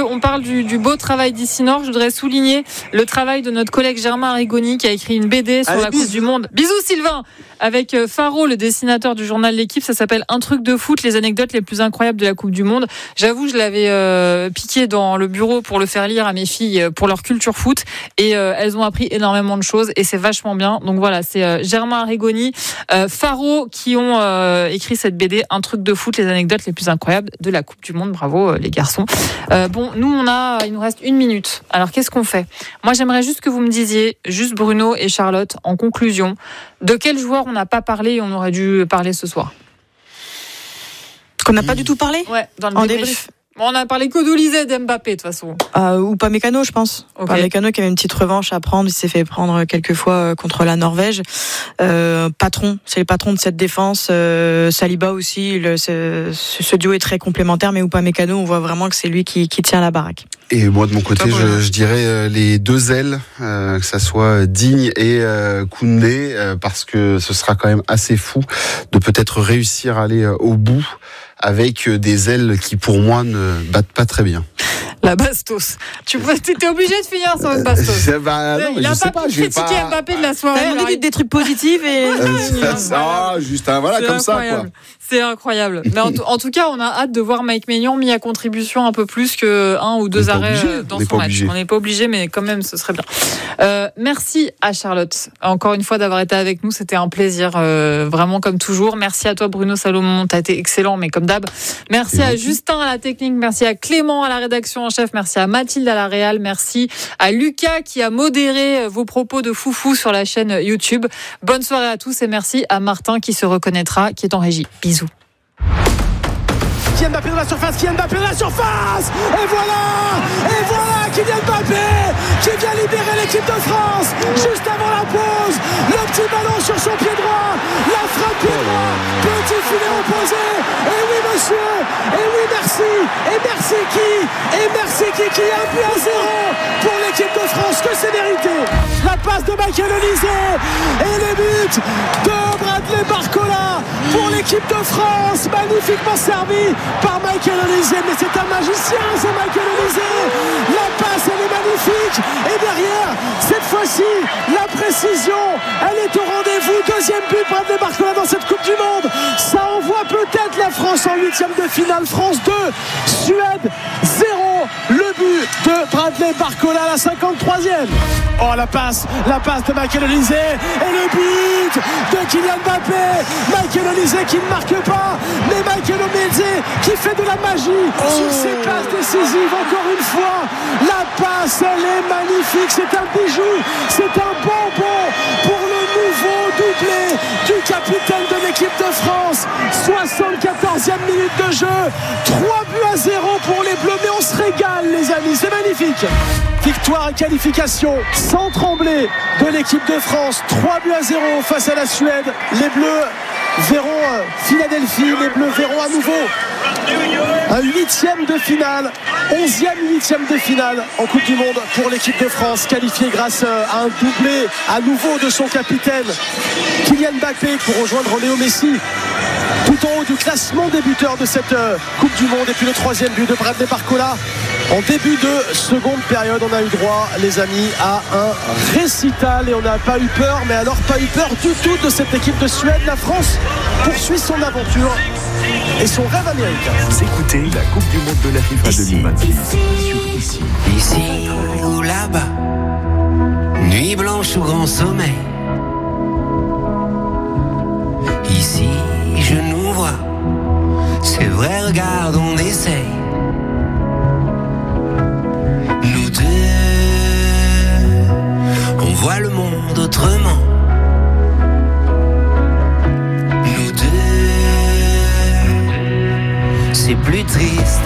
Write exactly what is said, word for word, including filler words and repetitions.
on parle du, du beau travail d'ici Nord, je voudrais souligner le travail de notre collègue Germain Arrigoni qui a écrit une B D sur Allez, la bisous. Coupe du Monde. Bisous Sylvain. Avec Faro, le dessinateur du journal L'Équipe, ça s'appelle Un truc de foot, les anecdotes les plus incroyables de la Coupe du Monde. J'avoue, je l'avais euh, piqué dans le bureau pour le faire lire à mes filles pour leur culture foot et euh, elles ont appris énormément de choses et c'est vachement bien. Donc voilà, c'est euh, Germain Arrigoni, euh, Faro qui ont euh, écrit cette B D Un truc de foot, les anecdotes les plus incroyables de la Coupe du Monde. Bravo euh, les garçons. Euh, bon, nous on a, il nous reste une minute. Alors qu'est-ce qu'on fait ? Moi j'aimerais juste que vous me disiez, juste Bruno et Charlotte, en conclusion, de quel joueur on n'a pas parlé et on aurait dû parler ce soir. Qu'on n'a pas du tout parlé ? Ouais, dans le en débrief. débrief. Bon, on a parlé que d'Olysée et d'Mbappé de toute façon. Euh, ou Upamecano, je pense. Okay. Upamecano qui avait une petite revanche à prendre. Il s'est fait prendre quelques fois contre la Norvège. Euh, patron, c'est le patron de cette défense. Euh, Saliba aussi. Le, ce, ce duo est très complémentaire, mais Upamecano, on voit vraiment que c'est lui qui, qui tient la baraque. Et moi de mon côté, je, je dirais euh, les deux ailes, euh, que ça soit Digne et euh, Koundé, euh, parce que ce sera quand même assez fou de peut-être réussir à aller euh, au bout avec des ailes qui pour moi ne battent pas très bien. La Bastos. Tu étais obligé de finir sur une Bastos. Euh, bah, non, il a pas, pas pu critiquer pas... Mbappé de la soirée. T'as demandé des trucs positifs et euh, ça, juste un, voilà, c'est comme incroyable. ça quoi. C'est incroyable. Mais en, t- en tout cas, on a hâte de voir Mike Maignan mis à contribution un peu plus que un ou deux arrêts obligé, dans son match. Obligé. On n'est pas obligé, mais quand même, ce serait bien. Euh, merci à Charlotte, encore une fois, d'avoir été avec nous. C'était un plaisir, euh, vraiment comme toujours. Merci à toi, Bruno Salomon. T'as été excellent, mais comme d'hab. Merci à Justin à la technique. Merci à Clément à la rédaction en chef. Merci à Mathilde à la réal. Merci à Lucas qui a modéré vos propos de foufou sur la chaîne YouTube. Bonne soirée à tous et merci à Martin qui se reconnaîtra, qui est en régie. Bisous. Kylian Mbappé dans la surface, Kylian Mbappé dans la surface, et voilà, et voilà Kylian Mbappé qui vient libérer l'équipe de France juste avant la pause. Le petit ballon sur son pied droit, la frappe pied droit, petit filet opposé. Et oui monsieur, et oui merci, et merci qui, et merci qui, qui a un but à zéro pour l'équipe de France, que c'est mérité. La passe de Michael Olise et le but de Bradley Barcola pour l'équipe de France, magnifiquement servi par Michael Olise, mais c'est un magicien ce Michael Olise. La passe elle est magnifique et derrière cette fois-ci la précision elle est au rendez-vous. Deuxième but Bradley Barcola dans cette Coupe du Monde, ça envoie peut-être la France en huitième de finale. France deux, Suède zéro. Le but de Bradley Barcola à la cinquante-troisième. Oh la passe, la passe de Michael Olise et le but de Kylian Mbappé. Michael Olise qui ne marque pas, mais Michael Olise qui fait de la magie oh. sur ses passes décisives. Encore une fois, la passe elle est magnifique, c'est un bijou, c'est un bonbon pour le nouveau doublé du capitaine de l'équipe de France. soixante-quatorzième minute de jeu, trois buts à zéro pour les Bleus, mais on se régale les amis, c'est magnifique. Victoire et qualification sans trembler de l'équipe de France, trois buts à zéro face à la Suède. Les Bleus verront Philadelphie, les Bleus verront à nouveau un huitième de finale, onzième huitième de finale en Coupe du Monde pour l'équipe de France, qualifiée grâce à un doublé à nouveau de son capitaine Kylian Mbappé pour rejoindre Léo Messi tout en haut du classement des buteurs de cette Coupe du Monde. Et puis le troisième but de Bradley Barcola en début de seconde période. On a eu droit les amis à un récital et on n'a pas eu peur, mais alors pas eu peur du tout de cette équipe de Suède. La France poursuit son aventure et son rêve américain. Vous écoutez la Coupe du Monde de la FIFA ici, deux mille vingt-six sur ici. Ici ou là-bas, nuit blanche ou grand sommeil. Ici je nous vois, c'est vrai, regarde, on essaye. Nous deux, on voit le monde autrement. Nous deux, c'est plus triste